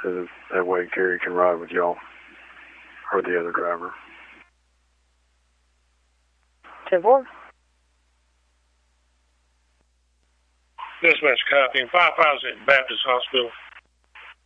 So that way Gary can ride with y'all or the other driver. 10-4. Dispatch copy. 556 Baptist Hospital.